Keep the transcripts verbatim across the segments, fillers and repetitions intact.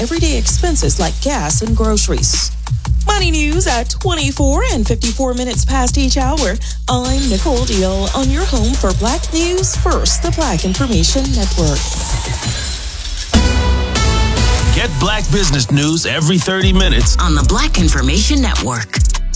everyday expenses like gas and groceries. Money news at twenty-four and fifty-four minutes past each hour. I'm Nicole Deal on your home for Black News First, the Black Information Network. Get Black business news every thirty minutes on the Black Information Network.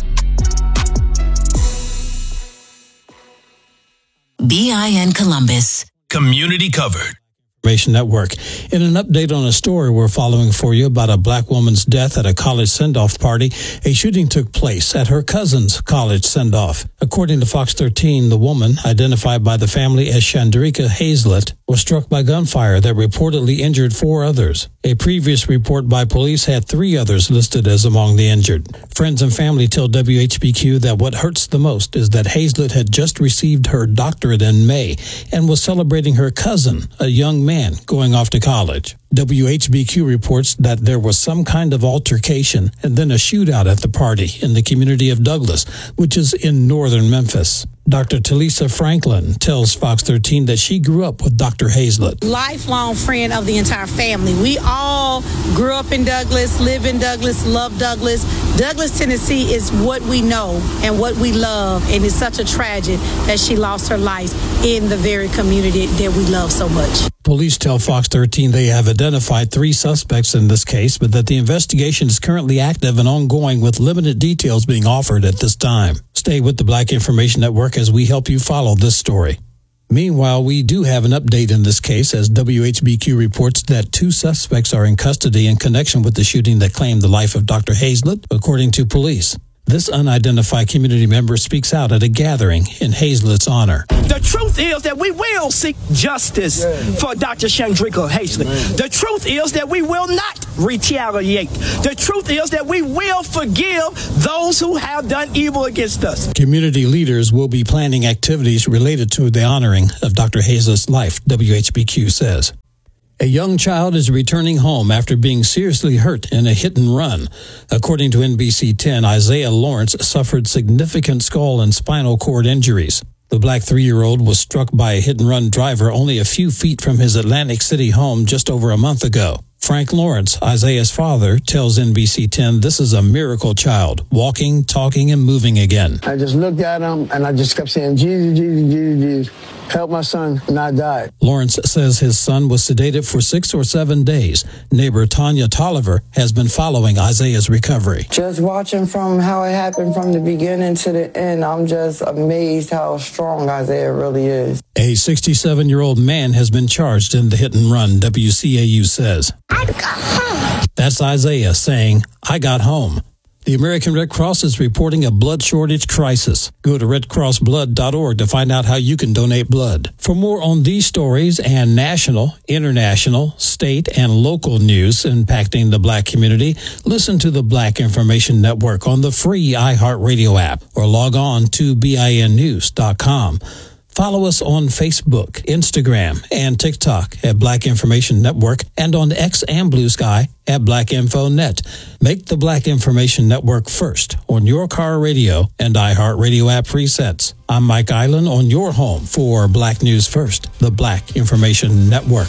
B I N Columbus. Community covered. Information Network. In an update on a story we're following for you about a black woman's death at a college send-off party, a shooting took place at her cousin's college send-off. According to Fox thirteen, the woman, identified by the family as Chandrika Hazlett, was struck by gunfire that reportedly injured four others. A previous report by police had three others listed as among the injured. Friends and family tell W H B Q that what hurts the most is that Hazlett had just received her doctorate in May and was celebrating her cousin, a young man, going off to college. W H B Q reports that there was some kind of altercation and then a shootout at the party in the community of Douglas, which is in northern Memphis. Doctor Talisa Franklin tells Fox thirteen that she grew up with Doctor Hazlett. Lifelong friend of the entire family. We all grew up in Douglas, live in Douglas, love Douglas. Douglas, Tennessee is what we know and what we love, and it's such a tragedy that she lost her life in the very community that we love so much. Police tell Fox thirteen they have identified three suspects in this case, but that the investigation is currently active and ongoing with limited details being offered at this time. Stay with the Black Information Network as we help you follow this story. Meanwhile, we do have an update in this case as W H B Q reports that two suspects are in custody in connection with the shooting that claimed the life of Doctor Hazlett, according to police. This unidentified community member speaks out at a gathering in Hazlett's honor. The truth is that we will seek justice yeah. for Doctor Chandrika Hazlett. Man. The truth is that we will not retaliate. The truth is that we will forgive those who have done evil against us. Community leaders will be planning activities related to the honoring of Doctor Hazlett's life, W H B Q says. A young child is returning home after being seriously hurt in a hit and run. According to N B C ten, Isaiah Lawrence suffered significant skull and spinal cord injuries. The black three-year-old was struck by a hit-and-run driver only a few feet from his Atlantic City home just over a month ago. Frank Lawrence, Isaiah's father, tells N B C ten this is a miracle child, walking, talking, and moving again. I just looked at him, and I just kept saying, Jesus, Jesus, Jesus, Jesus. Help my son not die. Lawrence says his son was sedated for six or seven days. Neighbor Tanya Tolliver has been following Isaiah's recovery. Just watching from how it happened from the beginning to the end, I'm just amazed how strong Isaiah really is. A sixty-seven-year-old man has been charged in the hit and run, W C A U says. I got home. That's Isaiah saying, I got home. The American Red Cross is reporting a blood shortage crisis. Go to red cross blood dot org to find out how you can donate blood. For more on these stories and national, international, state, and local news impacting the black community, listen to the Black Information Network on the free iHeartRadio app or log on to B I N news dot com. Follow us on Facebook, Instagram, and TikTok at Black Information Network and on X and Blue Sky at Black Info Net. Make the Black Information Network first on your car radio and iHeartRadio app presets. I'm Mike Island on your home for Black News First, the Black Information Network.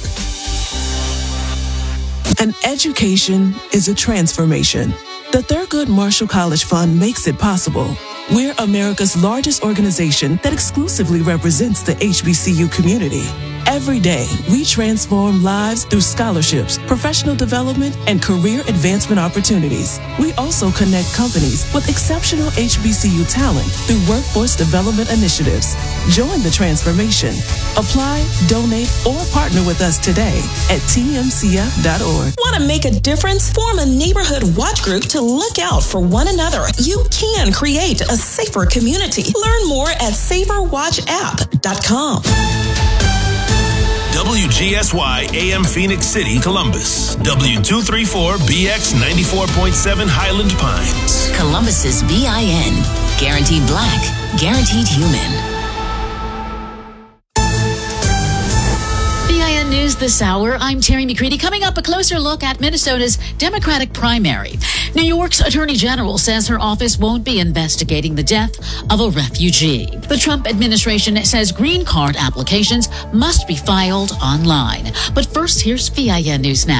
An education is a transformation. The Thurgood Marshall College Fund makes it possible. We're America's largest organization that exclusively represents the H B C U community. Every day, we transform lives through scholarships, professional development, and career advancement opportunities. We also connect companies with exceptional H B C U talent through workforce development initiatives. Join the transformation. Apply, donate, or partner with us today at T M C F dot org. Want to make a difference? Form a neighborhood watch group to look out for one another. You can create a safer community. Learn more at safer watch app dot com. W G S Y A M Phoenix City, Columbus. W two thirty-four B X ninety-four point seven Highland Pines. Columbus's B I N. Guaranteed black, guaranteed human. B I N News this hour. I'm Terry McCready. Coming up, a closer look at Minnesota's Democratic primary. New York's Attorney General says her office won't be investigating the death of a refugee. The Trump administration says green card applications must be filed online. But first, here's B I N News Now.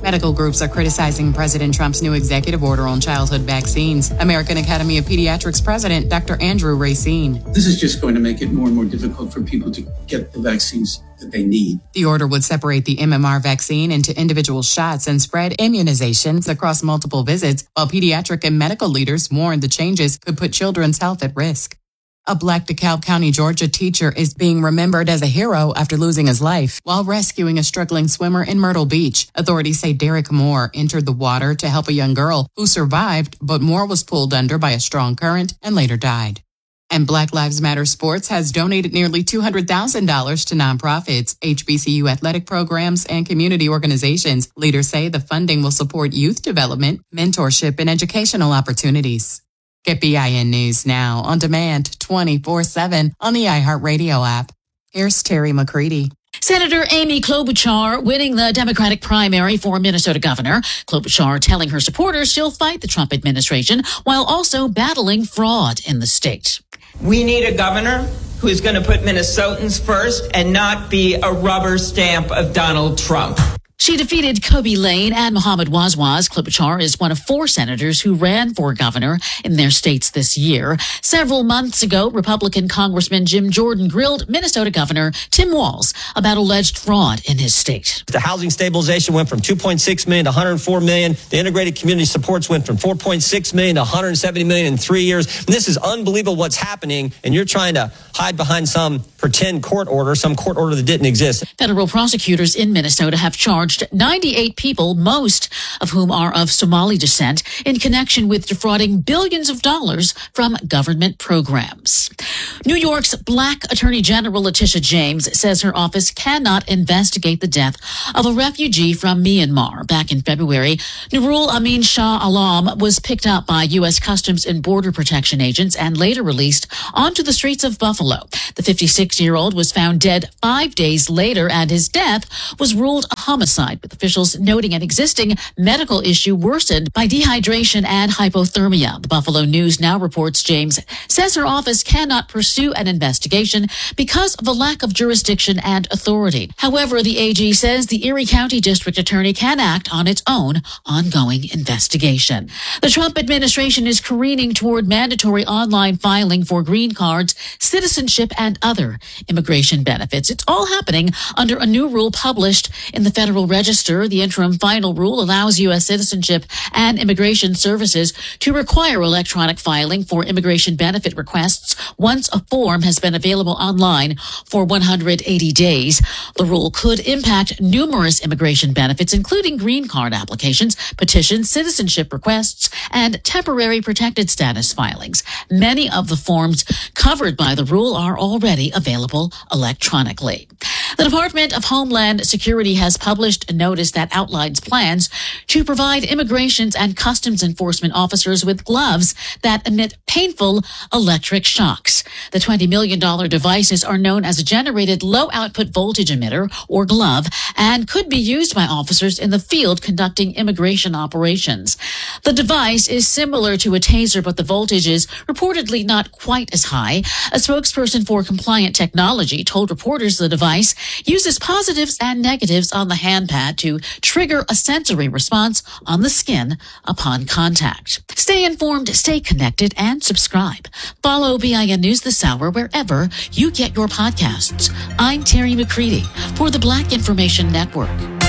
Medical groups are criticizing President Trump's new executive order on childhood vaccines. American Academy of Pediatrics President Doctor Andrew Racine. This is just going to make it more and more difficult for people to get the vaccines that they need. The order would separate the M M R vaccine into individual shots and spread immunizations across multiple visits, while pediatric and medical leaders warned the changes could put children's health at risk. A Black DeKalb County, Georgia teacher is being remembered as a hero after losing his life while rescuing a struggling swimmer in Myrtle Beach. Authorities say Derek Moore entered the water to help a young girl who survived, but Moore was pulled under by a strong current and later died. And Black Lives Matter Sports has donated nearly two hundred thousand dollars to nonprofits, H B C U athletic programs, and community organizations. Leaders say the funding will support youth development, mentorship, and educational opportunities. Get B I N News now on demand twenty-four seven on the iHeartRadio app. Here's Terry McCready. Senator Amy Klobuchar winning the Democratic primary for Minnesota governor. Klobuchar telling her supporters she'll fight the Trump administration while also battling fraud in the state. We need a governor who's going to put Minnesotans first and not be a rubber stamp of Donald Trump. She defeated Kobe Lane and Mohammed Wazwaz. Klobuchar is one of four senators who ran for governor in their states this year. Several months ago, Republican Congressman Jim Jordan grilled Minnesota Governor Tim Walz about alleged fraud in his state. The housing stabilization went from two point six million dollars to one hundred four million dollars. The integrated community supports went from four point six million dollars to one hundred seventy million dollars in three years. And this is unbelievable what's happening, and you're trying to hide behind some pretend court order, some court order that didn't exist. Federal prosecutors in Minnesota have charged ninety-eight people, most of whom are of Somali descent, in connection with defrauding billions of dollars from government programs. New York's Black Attorney General Letitia James says her office cannot investigate the death of a refugee from Myanmar. Back in February, Nurul Amin Shah Alam was picked up by U S Customs and Border Protection agents and later released onto the streets of Buffalo. The fifty-six-year-old was found dead five days later, and his death was ruled a homicide, with officials noting an existing medical issue worsened by dehydration and hypothermia. The Buffalo News now reports James says her office cannot pursue an investigation because of a lack of jurisdiction and authority. However, the A G says the Erie County District Attorney can act on its own ongoing investigation. The Trump administration is careening toward mandatory online filing for green cards, citizenship, and other immigration benefits. It's all happening under a new rule published in the Federal Register. The interim final rule allows U S citizenship and immigration services to require electronic filing for immigration benefit requests once a form has been available online for one hundred eighty days. The rule could impact numerous immigration benefits, including green card applications, petitions, citizenship requests, and temporary protected status filings. Many of the forms covered by the rule are already available electronically. The Department of Homeland Security has published a notice that outlines plans to provide immigration and customs enforcement officers with gloves that emit painful electric shocks. The twenty million dollars devices are known as a generated low-output voltage emitter, or glove, and could be used by officers in the field conducting immigration operations. The device is similar to a taser, but the voltage is reportedly not quite as high. A spokesperson for Compliant Technology told reporters the device uses positives and negatives on the handpad to trigger a sensory response on the skin upon contact. Stay informed, stay connected, and subscribe. Follow B I N News this hour wherever you get your podcasts. I'm Terry McCready for the Black Information Network.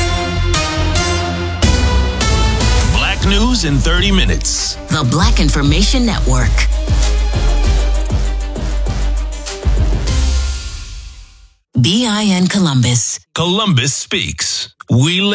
Black News in thirty minutes. The Black Information Network. B I N Columbus. Columbus speaks. We live.